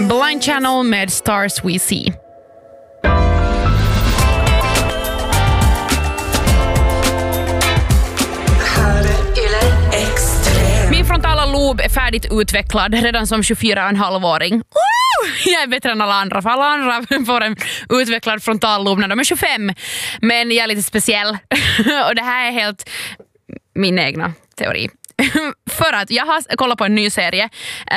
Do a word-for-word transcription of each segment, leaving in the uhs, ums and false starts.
Blind Channel med Stars We See. Min frontala lob är färdigt utvecklad redan som tjugofyra och en halv-åring. Jag är bättre än alla andra, för alla andra får en utvecklad frontallob när de är tjugofem. Men jag är lite speciell. Och det här är helt min egna teori. För att jag har kollat på en ny serie.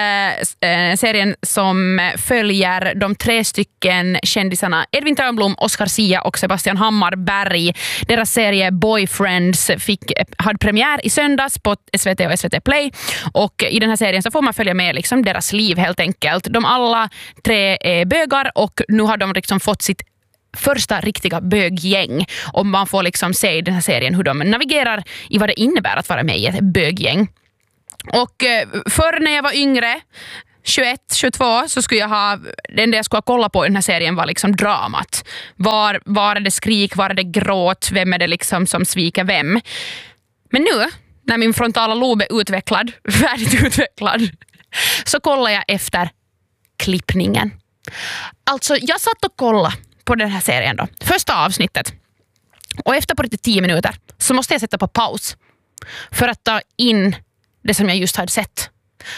Eh, serien som följer de tre stycken kändisarna Edvin Törnblom, Oscar Sia och Sebastian Hammarberg. Deras serie Boyfriends fick, hade premiär i söndags på S V T och S V T Play. Och i den här serien så får man följa med liksom deras liv helt enkelt. De alla tre är bögar och nu har de liksom fått sitt första riktiga böggäng, och man får liksom se i den här serien hur de navigerar i vad det innebär att vara med i ett böggäng. Och förr när jag var yngre, tjugoett, tjugotvå, så skulle jag ha, det enda jag skulle kolla på i den här serien var liksom dramat. Var, var är det skrik, var är det gråt, vem är det liksom som sviker vem? Men nu, när min frontala lob är utvecklad, färdigt utvecklad, så kollar jag efter klippningen. Alltså, jag satt och kollade på den här serien då. Första avsnittet. Och efter på lite tio minuter så måste jag sätta på paus för att ta in det som jag just hade sett.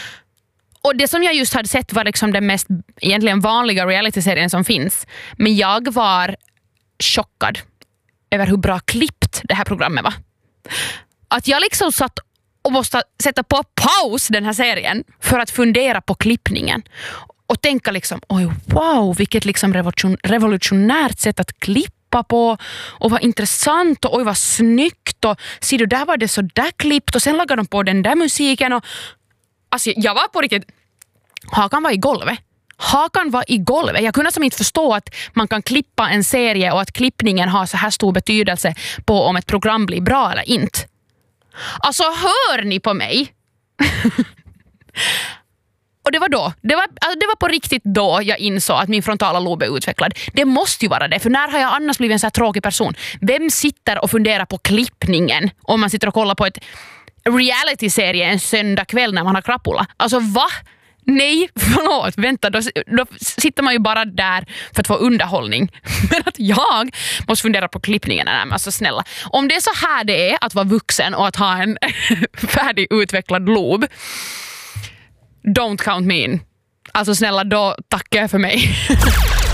Och det som jag just hade sett var liksom den mest egentligen vanliga reality-serien som finns. Men jag var chockad över hur bra klippt det här programmet var. Att jag liksom satt och måste sätta på paus den här serien för att fundera på klippningen. Och tänka liksom, oj wow, vilket liksom revolution, revolutionärt sätt att klippa på. Och vad intressant, och oj vad snyggt. Och ser du, där var det så där klippt. Och sen lagade de på den där musiken. Och, alltså jag var på riktigt, hakan var i golvet. Hakan var i golvet. Jag kunde som inte förstå att man kan klippa en serie och att klippningen har så här stor betydelse på om ett program blir bra eller inte. Alltså hör ni på mig? Och det var då, det var, alltså det var på riktigt då jag insåg att min frontala lob är utvecklad. Det måste ju vara det, för när har jag annars blivit en så här tråkig person? Vem sitter och funderar på klippningen om man sitter och kollar på ett reality-serie en söndag kväll när man har krapula? Alltså va? Nej, förlåt, vänta, då, då sitter man ju bara där för att få underhållning. Men att jag måste fundera på klippningen, nej men alltså snälla. Om det är så här det är att vara vuxen och att ha en färdig utvecklad lob, don't count me in. Alltså snälla, då tackar jag för mig.